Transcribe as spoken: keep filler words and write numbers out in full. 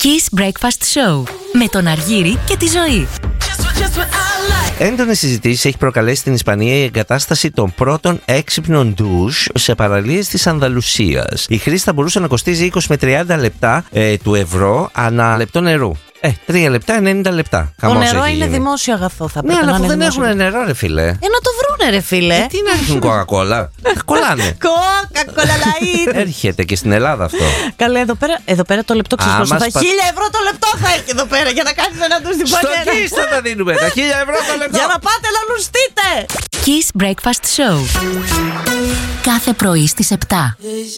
Kiss Breakfast Show με τον Αργύρη και τη Ζωή. Έντονες συζητήσεις έχει προκαλέσει στην Ισπανία η εγκατάσταση των πρώτων έξυπνων ντους σε παραλίες της Ανδαλουσίας. Η χρήση θα μπορούσε να κοστίζει είκοσι με τριάντα λεπτά ε, του ευρώ ανά λεπτό νερού. Ε, τρία λεπτά, ενενήντα λεπτά. Το νερό είναι δημόσιο αγαθό, θα πρέπει ναι, να αλλά είναι δεν δημόσιο. έχουν νερό, ρε φίλε. Ε, να το βρούνε, ρε φίλε. Ε, τι να έχουν κοκακόλα. Ε, κολλάνε. Κοκακόλα λαΐ. Έρχεται και στην Ελλάδα αυτό. Καλά, εδώ πέρα, εδώ πέρα το λεπτό ξέρεις πόσο θα σπα... χίλια ευρώ το λεπτό θα έχει εδώ πέρα για να κάνεις ένα ντους στην Στο πανέρα. Kiss θα τα δίνουμε, τα χίλια ευρώ το λεπτό. Για να πάτε να λουστείτε. Kiss Breakfast Show. Κάθε πρωί στις επτά.